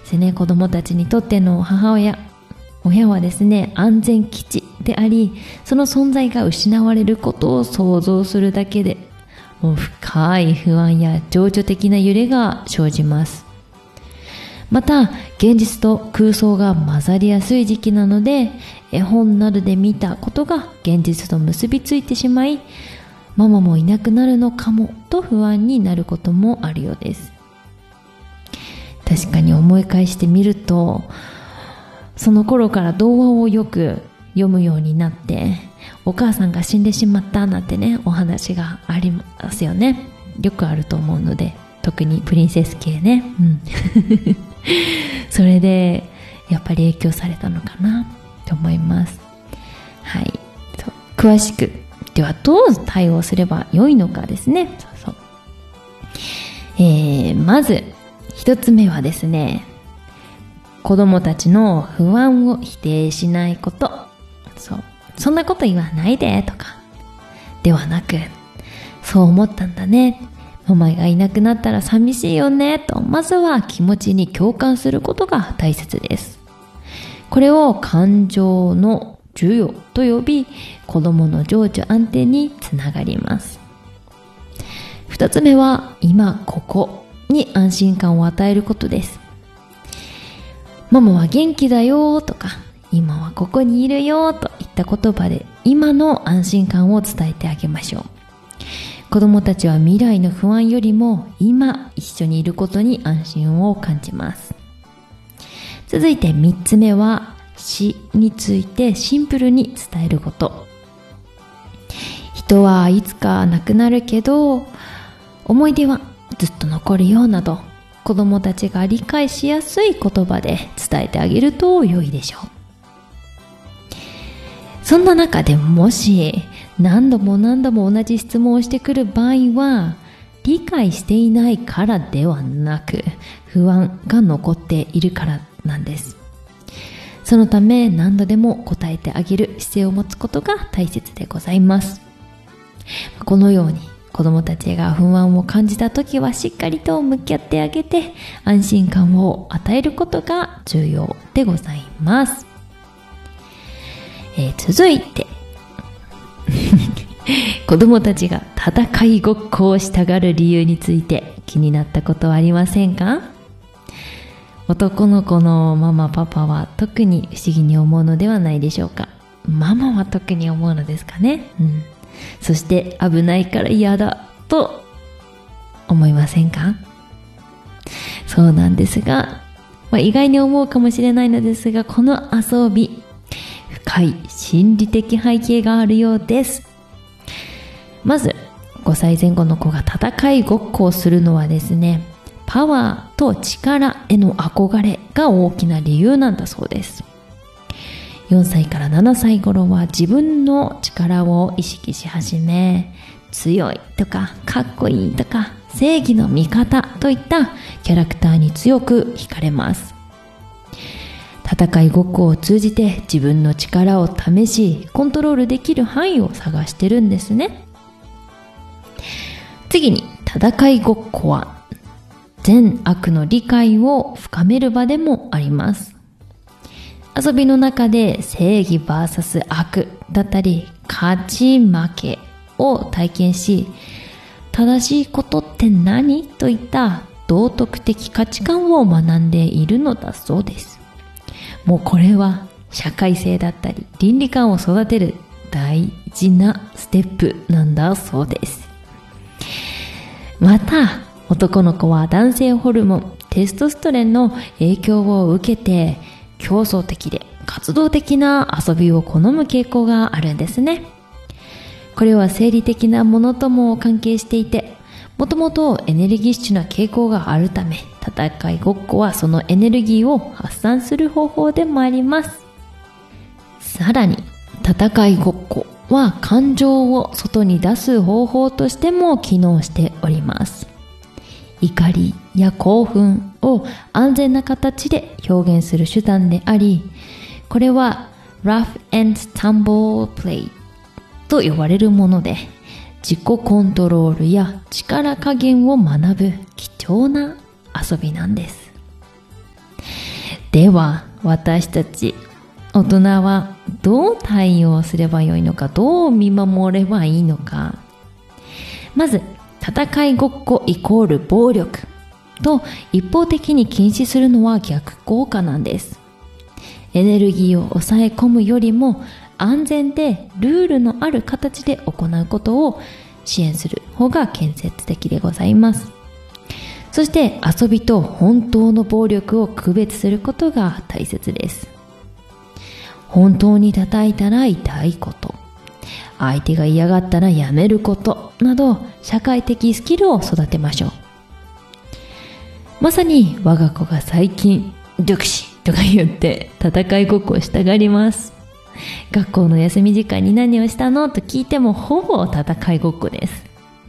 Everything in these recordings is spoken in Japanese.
ですね、子供たちにとっての親はですね、安全基地であり、その存在が失われることを想像するだけで、もう深い不安や情緒的な揺れが生じます。また、現実と空想が混ざりやすい時期なので、絵本などで見たことが現実と結びついてしまい、ママもいなくなるのかもと不安になることもあるようです。確かに思い返してみると、その頃から童話をよく読むようになって、お母さんが死んでしまったなんてね、お話がありますよね。よくあると思うので、特にプリンセス系ね。それでやっぱり影響されたのかなと思います。はい。詳しく、ではどう対応すればよいのかですね。まず一つ目はですね、子供たちの不安を否定しないこと。そんなこと言わないでとかではなく、そう思ったんだね、ママがいなくなったら寂しいよねと、まずは気持ちに共感することが大切です。これを感情の授与と呼び、子供の情緒安定につながります。二つ目は、今ここに安心感を与えることです。ママは元気だよとか、今はここにいるよといった言葉で今の安心感を伝えてあげましょう。子供たちは未来の不安よりも今一緒にいることに安心を感じます。続いて3つ目は、死についてシンプルに伝えること。人はいつか亡くなるけど、思い出はずっと残るよなど、子供たちが理解しやすい言葉で伝えてあげると良いでしょう。そんな中でもし何度も同じ質問をしてくる場合は、理解していないからではなく、不安が残っているからなんです。そのため何度でも答えてあげる姿勢を持つことが大切でございます。このように子供たちが不安を感じたときはしっかりと向き合ってあげて、安心感を与えることが重要でございます。続いて子供たちが戦いごっこをしたがる理由について気になったことはありませんか？男の子のママパパは特に不思議に思うのではないでしょうか。ママは特に思うのですかね。そして危ないから嫌だと思いませんか？そうなんですが、意外に思うかもしれないのですが、この遊び、深い心理的背景があるようです。まず5歳前後の子が戦いごっこをするのはですね、パワーと力への憧れが大きな理由なんだそうです。4歳から7歳頃は自分の力を意識し始め、強いとかかっこいいとか正義の味方といったキャラクターに強く惹かれます。戦いごっこを通じて自分の力を試し、コントロールできる範囲を探してるんですね。次に、戦いごっこは善悪の理解を深める場でもあります。遊びの中で正義 vs 悪だったり、勝ち負けを体験し、正しいことって何といった道徳的価値観を学んでいるのだそうです。もうこれは社会性だったり倫理観を育てる大事なステップなんだそうです。また男の子は男性ホルモンテストステロンの影響を受けて競争的で活動的な遊びを好む傾向があるんですね。これは生理的なものとも関係していて、もともとエネルギッシュな傾向があるため、戦いごっこはそのエネルギーを発散する方法でもあります。さらに戦いごっこは感情を外に出す方法としても機能しております。怒りや興奮を安全な形で表現する手段であり、これは Rough and Tumble Play と呼ばれるもので、自己コントロールや力加減を学ぶ貴重な遊びなんです。 では、私たち大人はどう対応すればよいのか、どう見守ればいいのか。まず、戦いごっこイコール暴力と一方的に禁止するのは逆効果なんです。エネルギーを抑え込むよりも安全でルールのある形で行うことを支援する方が建設的でございます。そして遊びと本当の暴力を区別することが大切です。本当に叩いたら痛いこと、相手が嫌がったらやめることなど社会的スキルを育てましょう。まさに我が子が最近ドクシとか言って戦いごっこをしたがります。学校の休み時間に何をしたのと聞いてもほぼ戦いごっこです。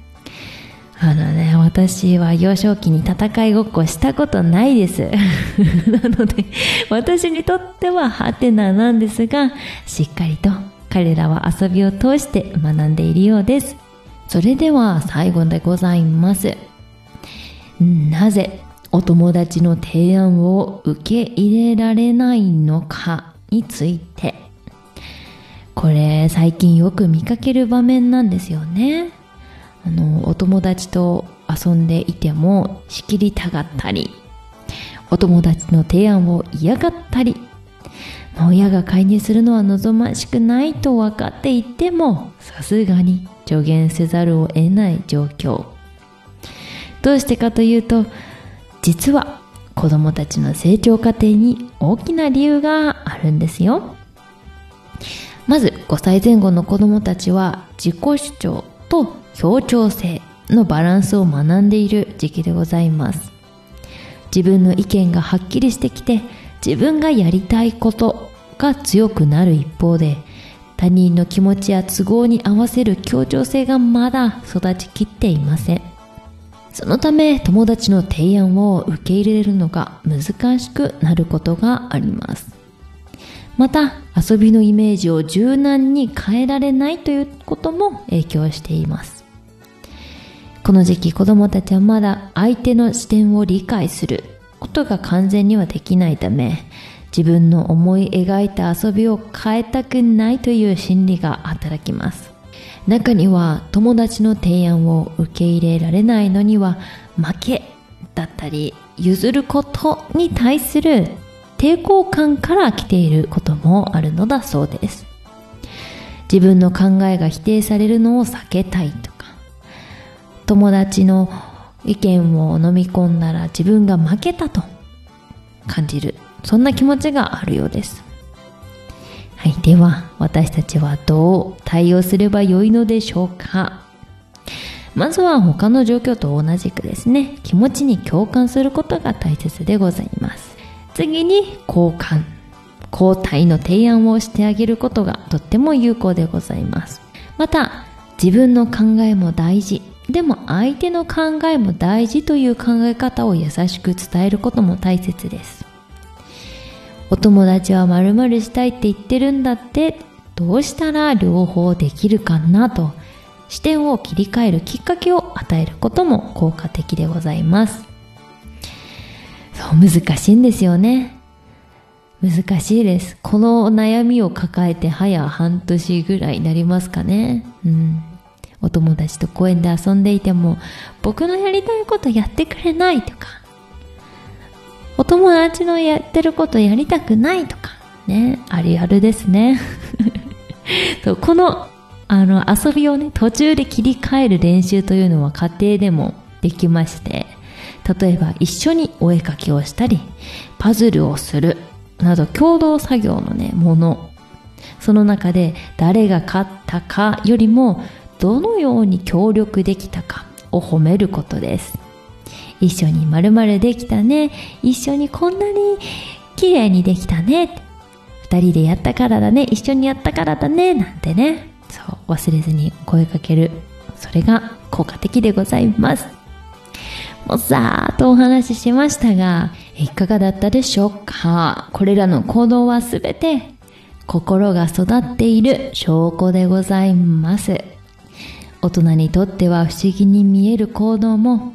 私は幼少期に戦いごっこしたことないです。なので、私にとってはハテナなんですが、しっかりと彼らは遊びを通して学んでいるようです。それでは最後でございます。なぜお友達の提案を受け入れられないのかについて。これ最近よく見かける場面なんですよね。お友達と遊んでいても仕切りたがったり、お友達の提案を嫌がったり、親が介入するのは望ましくないと分かっていてもさすがに助言せざるを得ない状況。どうしてかというと、実は子供たちの成長過程に大きな理由があるんですよ。まず5歳前後の子供たちは自己主張と協調性のバランスを学んでいる時期でございます。自分の意見がはっきりしてきて、自分がやりたいことが強くなる一方で、他人の気持ちや都合に合わせる協調性がまだ育ちきっていません。そのため友達の提案を受け入れるのが難しくなることがあります。また遊びのイメージを柔軟に変えられないということも影響しています。この時期子供たちはまだ相手の視点を理解することが完全にはできないため、自分の思い描いた遊びを変えたくないという心理が働きます。中には友達の提案を受け入れられないのには負けだったり譲ることに対する抵抗感から来ていることもあるのだそうです。自分の考えが否定されるのを避けたいとか、友達の意見を飲み込んだら自分が負けたと感じる、そんな気持ちがあるようです。はい、では私たちはどう対応すればよいのでしょうか。まずは他の状況と同じくですね、気持ちに共感することが大切でございます。次に交代の提案をしてあげることがとっても有効でございます。また自分の考えも大事、でも相手の考えも大事という考え方を優しく伝えることも大切です。お友達は〇〇したいって言ってるんだって、どうしたら両方できるかなと視点を切り替えるきっかけを与えることも効果的でございます。そう、難しいんですよね。難しいです。この悩みを抱えて早半年ぐらいになりますかね。お友達と公園で遊んでいても僕のやりたいことやってくれないとか、お友達のやってることやりたくないとかね、あるあるですね。そう、この遊びをね、途中で切り替える練習というのは家庭でもできまして、例えば一緒にお絵かきをしたりパズルをするなど共同作業のね、もの、その中で誰が勝ったかよりもどのように協力できたかを褒めることです。一緒に〇〇できたね、一緒にこんなに綺麗にできたね、二人でやったからだね、一緒にやったからだね、なんてね、そう忘れずに声かける、それが効果的でございます。もうざーっとお話ししましたが、いかがだったでしょうか。これらの行動はすべて心が育っている証拠でございます。大人にとっては不思議に見える行動も、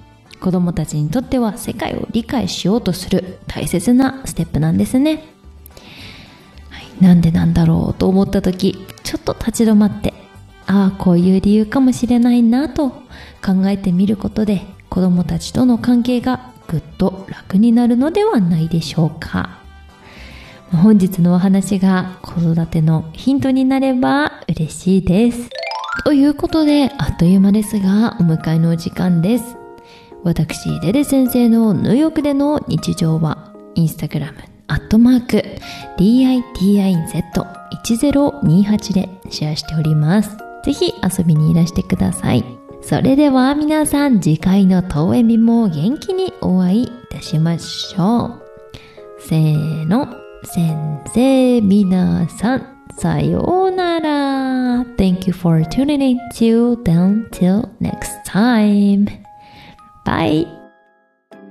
子供たちにとっては世界を理解しようとする大切なステップなんですね。なんでなんだろうと思った時、ちょっと立ち止まって、こういう理由かもしれないなと考えてみることで、子供たちとの関係がぐっと楽になるのではないでしょうか。本日のお話が子育てのヒントになれば嬉しいです。ということで、あっという間ですがお迎えのお時間です。私デデ先生のニューヨークでの日常はインスタグラム@DITIZ1028 でシェアしております。ぜひ遊びにいらしてください。それでは皆さん、次回の当園日も元気にお会いいたしましょう。せーの、先生皆さん、さようなら。Thank you for tuning in. Till then, till next time. Bye.